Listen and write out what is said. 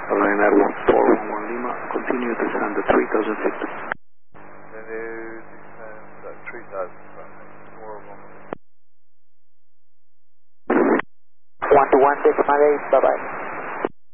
Ryanair 1411 Lima, continue to descend at 3000 feet. Continue descend at 3000 feet. 411. 121, decimal 8, bye-bye.